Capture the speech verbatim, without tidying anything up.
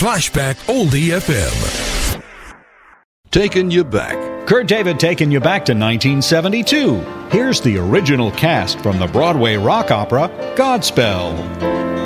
Flashback Oldie F M. Taking You Back. Kurt David taking you back to nineteen seventy-two. Here's the original cast from the Broadway rock opera Godspell.